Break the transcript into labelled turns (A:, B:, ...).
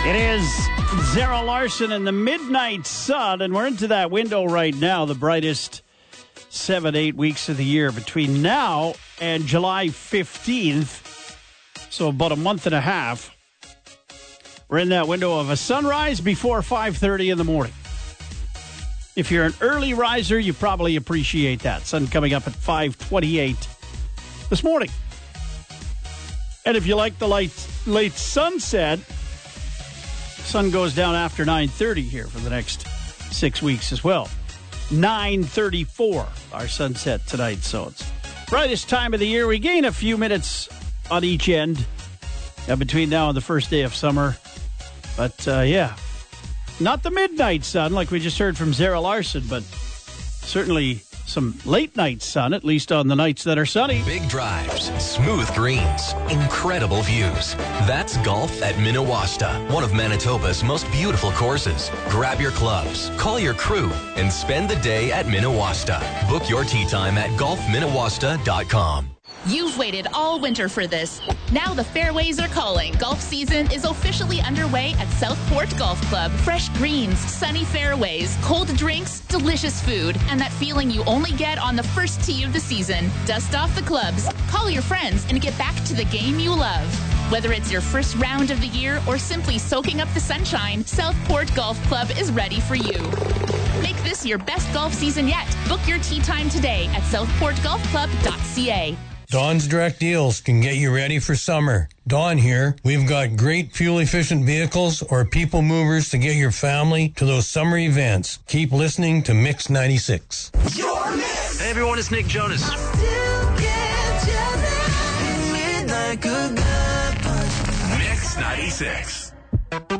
A: It is Zara Larson and the Midnight Sun, and we're into that window right now, the brightest 7-8 weeks of the year between now and July 15th, so about a month and a half. We're in that window of a sunrise before 5:30 in the morning. If you're an early riser, you probably appreciate that. Sun coming up at 5:28 this morning. And if you like the late sunset, sun goes down after 9:30 here for the next 6 weeks as well. 9:34, our sunset tonight. So it's brightest time of the year. We gain a few minutes on each end between now and the first day of summer. But, not the midnight sun like we just heard from Zara Larson, but certainly some late night sun, at least on the nights that are sunny.
B: Big drives, smooth greens, incredible views. That's golf at Minawasta, one of Manitoba's most beautiful courses. Grab your clubs, call your crew, and spend the day at Minawasta. Book your tee time at golfminawasta.com.
C: You've waited all winter for this. Now the fairways are calling. Golf season is officially underway at Southport Golf Club. Fresh greens, sunny fairways, cold drinks, delicious food, and that feeling you only get on the first tee of the season. Dust off the clubs, call your friends, and get back to the game you love. Whether it's your first round of the year or simply soaking up the sunshine, Southport Golf Club is ready for you. Make this your best golf season yet. Book your tee time today at southportgolfclub.ca.
D: Dawn's Direct Deals can get you ready for summer. Dawn here. We've got great fuel-efficient vehicles or people movers to get your family to those summer events. Keep listening to Mix 96.
E: Your Mix.
F: Hey everyone, it's Nick Jonas.
E: Mix 96.